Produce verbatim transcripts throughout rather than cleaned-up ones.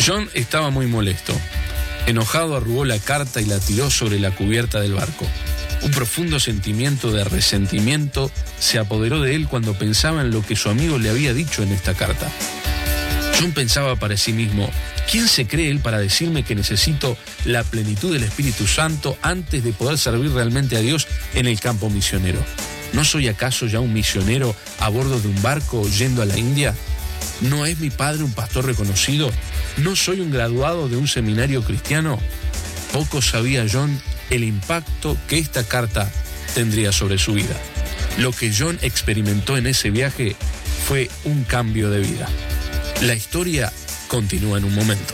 John estaba muy molesto. Enojado, arrugó la carta y la tiró sobre la cubierta del barco. Un profundo sentimiento de resentimiento se apoderó de él cuando pensaba en lo que su amigo le había dicho en esta carta. John pensaba para sí mismo: ¿quién se cree él para decirme que necesito la plenitud del Espíritu Santo antes de poder servir realmente a Dios en el campo misionero? ¿No soy acaso ya un misionero a bordo de un barco yendo a la India? ¿No es mi padre un pastor reconocido? ¿No soy un graduado de un seminario cristiano? Poco sabía John el impacto que esta carta tendría sobre su vida. Lo que John experimentó en ese viaje fue un cambio de vida. La historia continúa en un momento.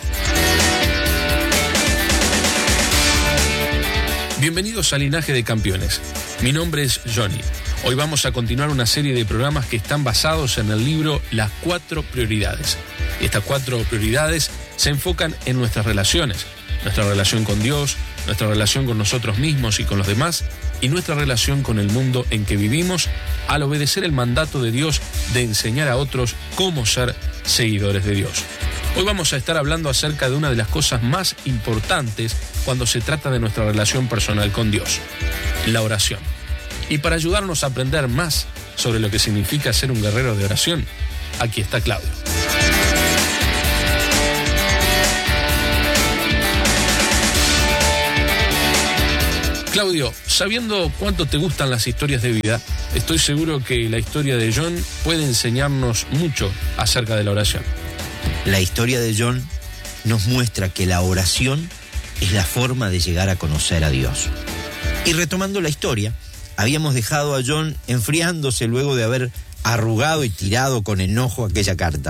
Bienvenidos a Linaje de Campeones. Mi nombre es Johnny. Hoy vamos a continuar una serie de programas que están basados en el libro Las Cuatro Prioridades. Estas cuatro prioridades se enfocan en nuestras relaciones, nuestra relación con Dios, nuestra relación con nosotros mismos y con los demás, y nuestra relación con el mundo en que vivimos, al obedecer el mandato de Dios de enseñar a otros cómo ser seguidores de Dios. Hoy vamos a estar hablando acerca de una de las cosas más importantes cuando se trata de nuestra relación personal con Dios, la oración. Y para ayudarnos a aprender más sobre lo que significa ser un guerrero de oración, aquí está Claudio. Claudio, sabiendo cuánto te gustan las historias de vida, estoy seguro que la historia de John puede enseñarnos mucho acerca de la oración. La historia de John nos muestra que la oración es la forma de llegar a conocer a Dios. Y retomando la historia, habíamos dejado a John enfriándose luego de haber arrugado y tirado con enojo aquella carta.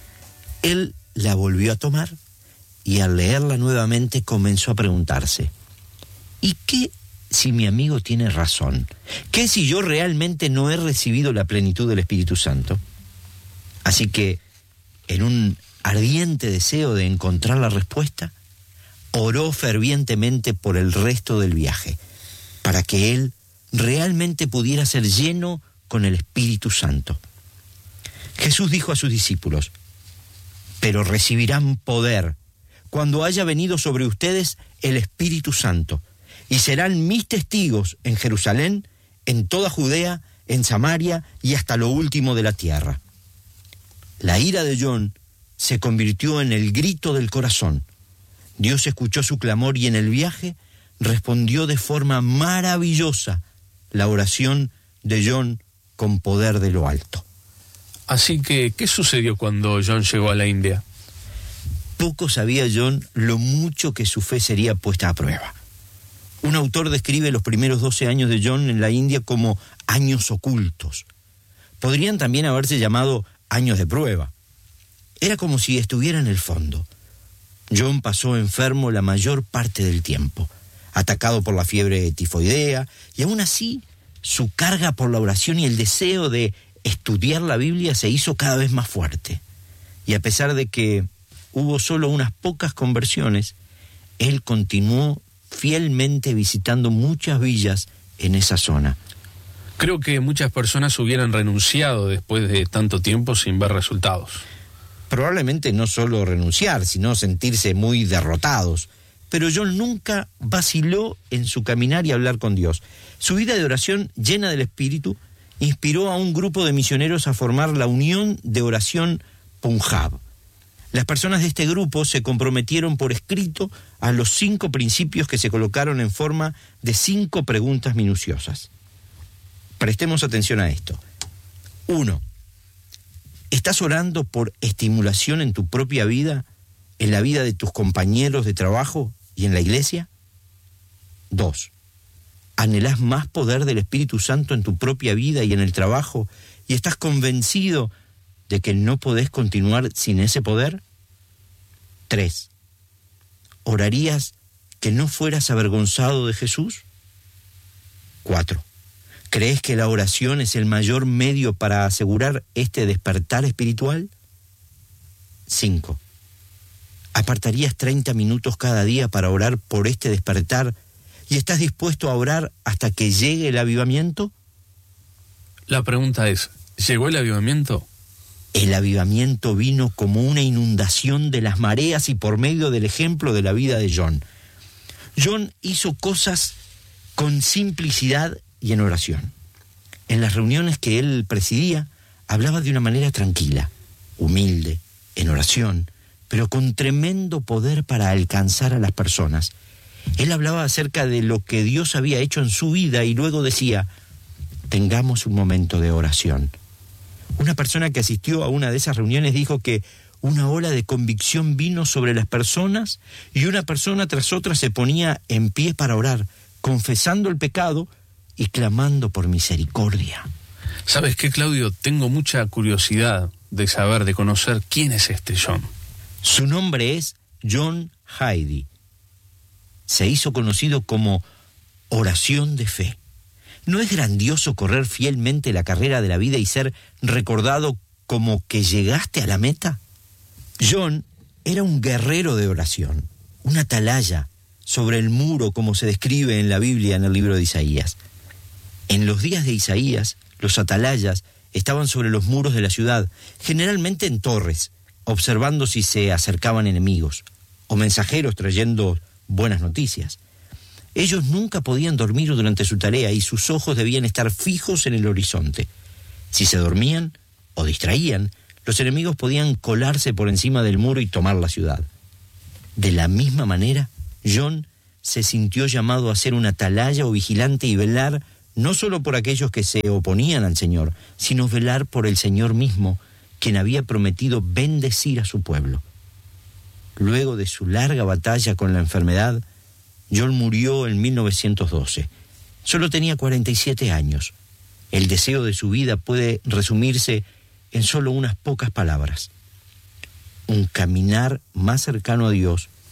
Él la volvió a tomar y al leerla nuevamente comenzó a preguntarse: ¿y qué si mi amigo tiene razón? ¿Qué si yo realmente no he recibido la plenitud del Espíritu Santo? Así que, en un ardiente deseo de encontrar la respuesta, oró fervientemente por el resto del viaje, para que él realmente pudiera ser lleno con el Espíritu Santo. Jesús dijo a sus discípulos: pero recibirán poder cuando haya venido sobre ustedes el Espíritu Santo, y serán mis testigos en Jerusalén, en toda Judea, en Samaria y hasta lo último de la tierra. La ira de John se convirtió en el grito del corazón. Dios escuchó su clamor y en el viaje respondió de forma maravillosa la oración de John con poder de lo alto. Así que, ¿qué sucedió cuando John llegó a la India? Poco sabía John lo mucho que su fe sería puesta a prueba. Un autor describe los primeros doce años de John en la India como años ocultos. Podrían también haberse llamado años de prueba. Era como si estuviera en el fondo. John pasó enfermo la mayor parte del tiempo, atacado por la fiebre tifoidea, y aún así su carga por la oración y el deseo de estudiar la Biblia se hizo cada vez más fuerte. Y a pesar de que hubo solo unas pocas conversiones, él continuó fielmente visitando muchas villas en esa zona. Creo que muchas personas hubieran renunciado después de tanto tiempo sin ver resultados. Probablemente no solo renunciar, sino sentirse muy derrotados. Pero John nunca vaciló en su caminar y hablar con Dios. Su vida de oración llena del Espíritu inspiró a un grupo de misioneros a formar la Unión de Oración Punjab. Las personas de este grupo se comprometieron por escrito a los cinco principios que se colocaron en forma de cinco preguntas minuciosas. Prestemos atención a esto. Uno, ¿estás orando por estimulación en tu propia vida, en la vida de tus compañeros de trabajo y en la iglesia? Dos, ¿anhelás más poder del Espíritu Santo en tu propia vida y en el trabajo y estás convencido de que no podés continuar sin ese poder? Tres, ¿orarías que no fueras avergonzado de Jesús? Cuatro, ¿crees que la oración es el mayor medio para asegurar este despertar espiritual? Cinco, ¿apartarías treinta minutos cada día para orar por este despertar y estás dispuesto a orar hasta que llegue el avivamiento? La pregunta es, ¿llegó el avivamiento? El avivamiento vino como una inundación de las mareas y por medio del ejemplo de la vida de John. John hizo cosas con simplicidad y en oración. En las reuniones que él presidía, hablaba de una manera tranquila, humilde, en oración, pero con tremendo poder para alcanzar a las personas. Él hablaba acerca de lo que Dios había hecho en su vida y luego decía, tengamos un momento de oración. Una persona que asistió a una de esas reuniones dijo que una ola de convicción vino sobre las personas y una persona tras otra se ponía en pie para orar, confesando el pecado y clamando por misericordia. ¿Sabes qué, Claudio? Tengo mucha curiosidad de saber, de conocer quién es este John. Su nombre es John Heidi. Se hizo conocido como oración de fe. ¿No es grandioso correr fielmente la carrera de la vida y ser recordado como que llegaste a la meta? John era un guerrero de oración, una atalaya sobre el muro como se describe en la Biblia en el libro de Isaías. En los días de Isaías, los atalayas estaban sobre los muros de la ciudad, generalmente en torres, observando si se acercaban enemigos o mensajeros trayendo buenas noticias. Ellos nunca podían dormir durante su tarea y sus ojos debían estar fijos en el horizonte. Si se dormían o distraían, los enemigos podían colarse por encima del muro y tomar la ciudad. De la misma manera, John se sintió llamado a ser un atalaya o vigilante y velar no solo por aquellos que se oponían al Señor, sino velar por el Señor mismo, quien había prometido bendecir a su pueblo. Luego de su larga batalla con la enfermedad, John murió en mil novecientos doce. Solo tenía cuarenta y siete años. El deseo de su vida puede resumirse en solo unas pocas palabras: un caminar más cercano a Dios